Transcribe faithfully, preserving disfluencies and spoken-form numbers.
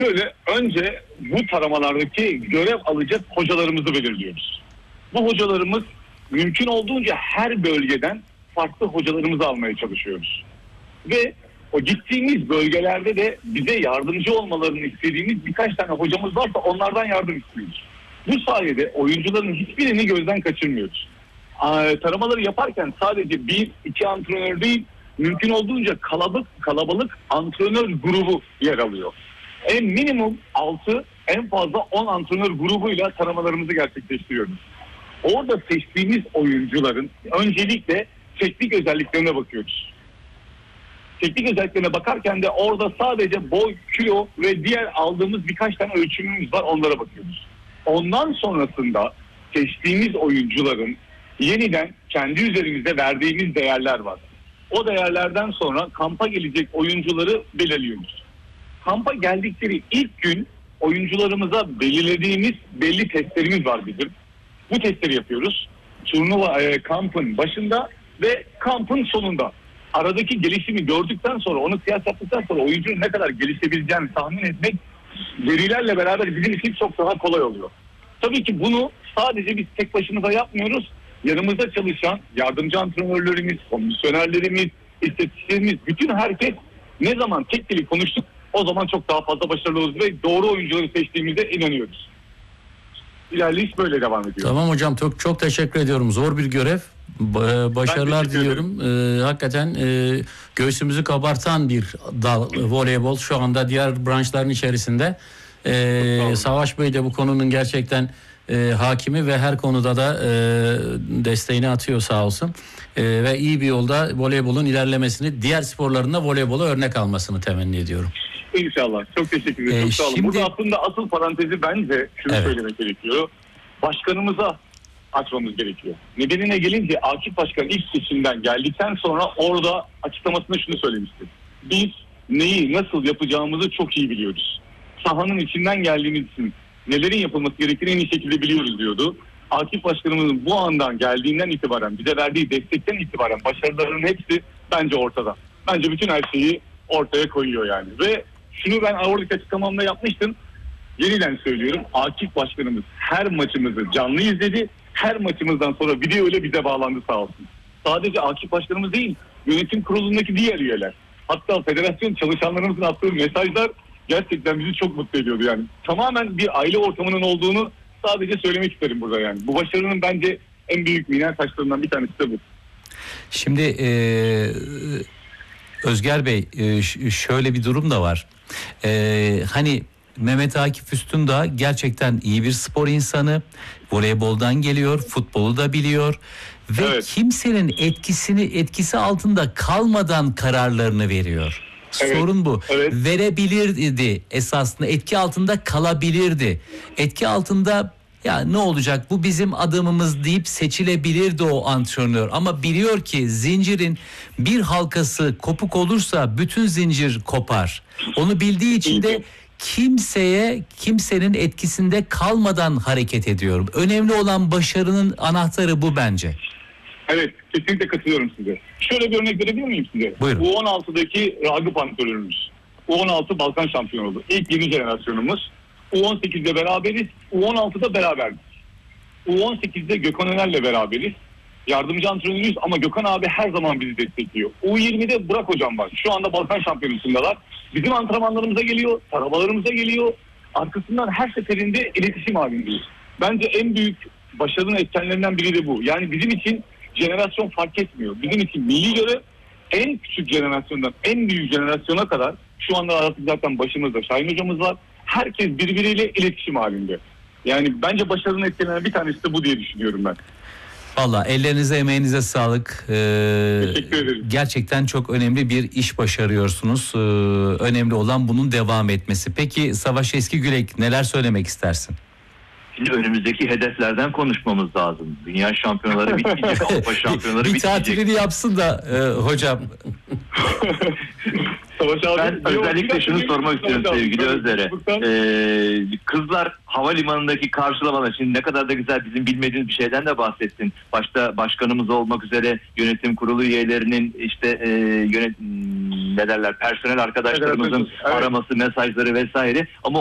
Böyle önce bu taramalardaki görev alacak hocalarımızı belirliyoruz. Bu hocalarımız mümkün olduğunca her bölgeden farklı hocalarımızı almaya çalışıyoruz. Ve o gittiğimiz bölgelerde de bize yardımcı olmalarını istediğimiz birkaç tane hocamız varsa onlardan yardım istiyoruz. Bu sayede oyuncuların hiçbirini gözden kaçırmıyoruz. Taramaları yaparken sadece bir, iki antrenör değil, mümkün olduğunca kalabalık, kalabalık antrenör grubu yer alıyor. En minimum altı, en fazla on antrenör grubuyla taramalarımızı gerçekleştiriyoruz. Orada seçtiğimiz oyuncuların öncelikle teknik özelliklerine bakıyoruz. Teknik özelliklerine bakarken de orada sadece boy, kilo ve diğer aldığımız birkaç tane ölçümümüz var, onlara bakıyoruz. Ondan sonrasında seçtiğimiz oyuncuların yeniden kendi üzerimizde verdiğimiz değerler var. O değerlerden sonra kampa gelecek oyuncuları belirliyoruz. Kampa geldikleri ilk gün oyuncularımıza belirlediğimiz belli testlerimiz var bizim. Bu testleri yapıyoruz. Turnuva e, kampın başında ve kampın sonunda. Aradaki gelişimi gördükten sonra, onu kıyas yaptıktan sonra oyuncunun ne kadar gelişebileceğini tahmin etmek verilerle beraber bizim için çok daha kolay oluyor. Tabii ki bunu sadece biz tek başımıza yapmıyoruz. Yanımızda çalışan yardımcı antrenörlerimiz, komisyonerlerimiz, istatistiklerimiz, bütün herkes ne zaman tek dili konuştuk o zaman çok daha fazla başarılı oluruz ve doğru oyuncuları seçtiğimize inanıyoruz. İlerleyiş böyle devam ediyor. Tamam hocam, çok çok teşekkür ediyorum. Zor bir görev. Başarılar diliyorum. Ee, hakikaten e, göğsümüzü kabartan bir dal voleybol şu anda diğer branşların içerisinde. Ee, Savaş Bey de bu konunun gerçekten e, hakimi ve her konuda da e, desteğini atıyor sağ olsun. E, ve iyi bir yolda voleybolun ilerlemesini, diğer sporlarında voleybola örnek almasını temenni ediyorum. İnşallah. Çok teşekkür ederim. Ee, Çok sağ olun. şimdi... Burada aslında asıl parantezi bence şunu evet. söylemek gerekiyor. Başkanımıza açmamız gerekiyor. Nedenine gelince Akif Başkan ilk seçimden geldikten sonra orada açıklamasında şunu söylemişti. Biz neyi nasıl yapacağımızı çok iyi biliyoruz. Sahanın içinden geldiğimiz için nelerin yapılması gerektiğini en iyi şekilde biliyoruz diyordu. Akif Başkanımızın bu andan geldiğinden itibaren bize verdiği destekten itibaren başarılarının hepsi bence ortada. Bence bütün her şeyi ortaya koyuyor yani. Ve şunu ben oradaki açıklamamda yapmıştım. Yeniden söylüyorum. Akif Başkanımız her maçımızı canlı izledi. Her maçımızdan sonra video ile bize bağlandı sağ olsun. Sadece Akif Başkanımız değil, yönetim kurulundaki diğer üyeler. Hatta federasyon çalışanlarımızın attığı mesajlar gerçekten bizi çok mutlu ediyordu yani. Tamamen bir aile ortamının olduğunu sadece söylemek isterim burada yani. Bu başarının bence en büyük miner taşlarından bir tanesi de bu. Şimdi e, Özger Bey e, şöyle bir durum da var. E, hani Mehmet Akif Üstündağ gerçekten iyi bir spor insanı. Voleyboldan geliyor, futbolu da biliyor ve evet. kimsenin etkisini etkisi altında kalmadan kararlarını veriyor. Evet. Sorun bu. Evet. Verebilirdi esasında, etki altında kalabilirdi. Etki altında ya ne olacak bu bizim adamımız deyip seçilebilirdi o antrenör. Ama biliyor ki zincirin bir halkası kopuk olursa bütün zincir kopar. Onu bildiği için de kimseye, kimsenin etkisinde kalmadan hareket ediyorum. Önemli olan başarının anahtarı bu bence. Evet, kesinlikle katılıyorum size. Şöyle bir örnek verebilir miyim size? Buyurun. U on altıdaki Ragıp antrenörümüz. U on altı Balkan şampiyonu oldu. İlk yeni jenerasyonumuz. U on sekizde beraberiz. U on altıda beraberdik. U on sekizde Gökhan Öner'le beraberiz. Yardımcı antrenörüyüz ama Gökhan abi her zaman bizi destekliyor. U yirmide Burak hocam var. Şu anda Balkan şampiyonusundalar. Bizim antrenmanlarımıza geliyor, taramalarımıza geliyor. Arkasından her seferinde iletişim halindeyiz. Bence en büyük başarının etkenlerinden biri de bu. Yani bizim için jenerasyon fark etmiyor. Bizim için milli görev en küçük jenerasyondan en büyük jenerasyona kadar şu anda artık zaten başımızda Şahin hocamız var. Herkes birbiriyle iletişim halinde. Yani bence başarının etkenlerinden bir tanesi de bu diye düşünüyorum ben. Valla ellerinize emeğinize sağlık. Ee, Teşekkür ederim. Gerçekten çok önemli bir iş başarıyorsunuz. Ee, önemli olan bunun devam etmesi. Peki Savaş Eskigürek neler söylemek istersin? Şimdi önümüzdeki hedeflerden konuşmamız lazım. Dünya şampiyonaları bitmeyecek, Avrupa şampiyonları bir bitmeyecek. tatilini yapsın da e, hocam. Savaş abi, Ben özellikle şunu sormak istiyorum sevgili Özler'e. Ee, kızlar havalimanındaki karşılamalar, şimdi ne kadar da güzel, bizim bilmediğimiz bir şeyden de bahsettin. Başta başkanımız olmak üzere yönetim kurulu üyelerinin işte e, yönet ne derler personel arkadaşlarımızın Evet, evet. araması, mesajları vesaire. Ama